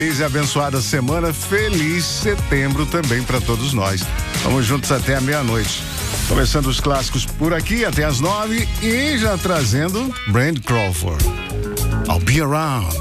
Feliz e abençoada semana, feliz setembro também para todos nós. Vamos juntos até a meia-noite. Começando os clássicos por aqui até as 9 e já trazendo Brandy Crawford. I'll be around.